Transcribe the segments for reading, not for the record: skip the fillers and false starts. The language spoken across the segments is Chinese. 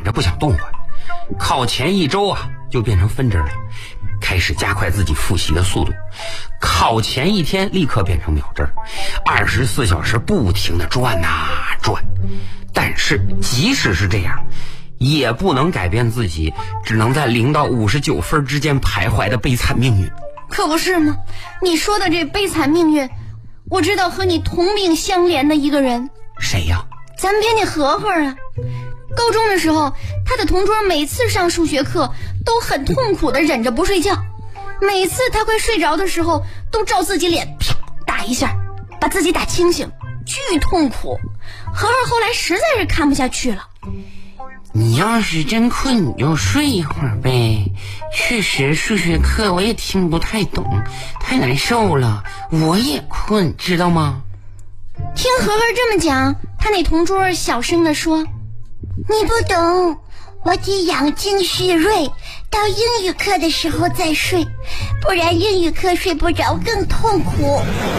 着不想动换。考前1周啊，就变成分针了，开始加快自己复习的速度。考前1天立刻变成秒针，24小时不停地转啊转。但是即使是这样，也不能改变自己只能在0到59分之间徘徊的悲惨命运。 可不是吗？你说的这悲惨命运，我知道和你同病相怜的一个人。 谁呀？ 咱编辑何何啊。高中的时候，他的同桌每次上数学课都很痛苦地忍着不睡觉，每次他快睡着的时候都照自己脸啪打一下，把自己打清醒，巨痛苦。何何后来实在是看不下去了。 你要是真困，你就睡一会儿呗。确实数学课我也听不太懂，太难受了，我也困，知道吗？ 听何何这么讲，他那同桌小声地说， 你不懂，我得养精蓄锐，到英语课的时候再睡，不然英语课睡不着更痛苦。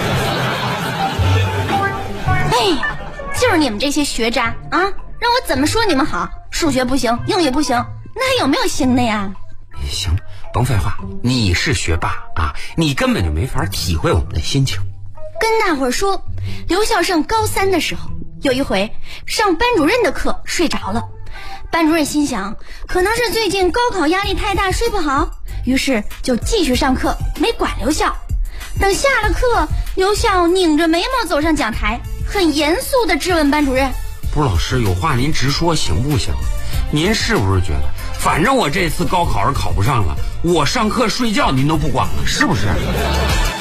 哎，就是你们这些学渣啊，让我怎么说你们好？数学不行，英语不行，那还有没有行的呀？ 行了，甭废话，你是学霸啊，你根本就没法体会我们的心情。 跟大伙儿说，刘笑上高3的时候，有一回上班主任的课睡着了。班主任心想，可能是最近高考压力太大睡不好，于是就继续上课，没管刘笑。等下了课，刘笑拧着眉毛走上讲台，很严肃地质问班主任， 不是老师，有话您直说行不行？您是不是觉得反正我这次高考是考不上了，我上课睡觉您都不管了，是不是？